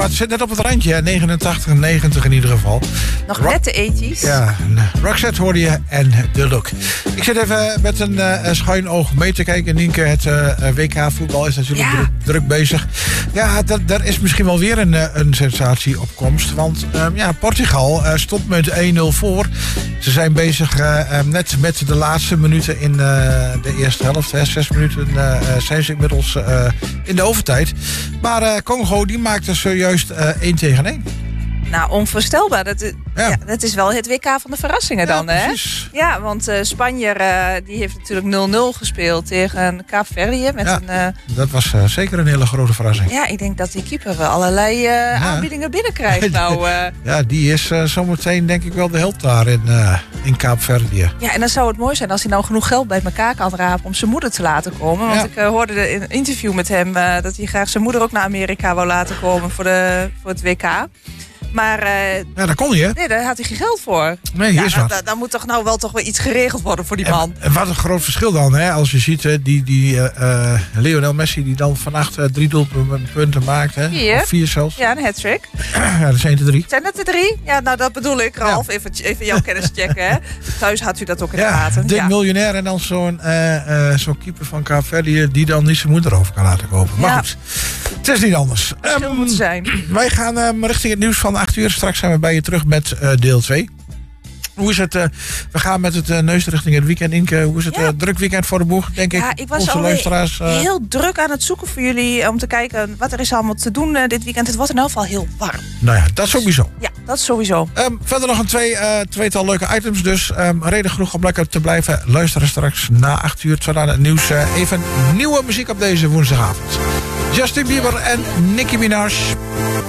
maar het zit net op het randje. 89, 90 in ieder geval. Nog net de 80's. Ja, Roxette hoorde je en The Look. Ik zit even met een schuin oog mee te kijken. Nienke, het WK-voetbal is natuurlijk druk bezig. Ja, daar is misschien wel weer een sensatie op komst. Want Portugal stond met 1-0 voor. Ze zijn bezig net met de laatste minuten in de eerste helft. 6 minuten zijn ze inmiddels in de overtijd. Maar Congo die maakte zojuist 1-1. Nou, onvoorstelbaar. Dat is wel het WK van de verrassingen dan, hè? Precies. Ja, want Spanje die heeft natuurlijk 0-0 gespeeld tegen Kaapverdië. Dat was zeker een hele grote verrassing. Ja, ik denk dat die keeper wel allerlei aanbiedingen binnenkrijgt. Ja, die is zometeen denk ik wel de held daar in Kaapverdië. Ja, en dan zou het mooi zijn als hij nou genoeg geld bij elkaar kan rapen om zijn moeder te laten komen. Want ik hoorde in een interview met hem dat hij graag zijn moeder ook naar Amerika wou laten komen voor het WK. Maar dat kon niet, hè? Nee, daar had hij geen geld voor. Nee, hier is wat. Dan moet toch nou wel toch wel iets geregeld worden voor die man. En wat een groot verschil dan, hè? Als je ziet die Lionel Messi die dan vannacht 3 doelpunten maakt, hè? 4. Of 4 zelfs. Ja, een hat-trick. Ja, dat zijn er 3. Zijn het er 3? Ja, nou dat bedoel ik, Ralf. Ja. Even jouw kennis checken, hè? Thuis had u dat ook in de gaten. Dik miljonair en dan zo'n keeper van Kaapverdië die dan niet zijn moeder over kan laten kopen. Maar goed, het is niet anders. Moet zijn. Wij gaan richting het nieuws van 8 uur. Straks zijn we bij je terug met deel 2. Hoe is het? We gaan met het neus richting het weekend. Inke, hoe is het druk weekend voor de boeg, denk ik? Ja, ik was onze luisteraars heel druk aan het zoeken voor jullie om te kijken wat er is allemaal te doen dit weekend. Het wordt in elk geval heel warm. Nou ja, dat sowieso. Ja, dat sowieso. Verder nog een tweetal leuke items. Dus reden genoeg om lekker te blijven luisteren straks na 8 uur. Zodra het nieuws even nieuwe muziek op deze woensdagavond. Justin Bieber en Nicki Minaj.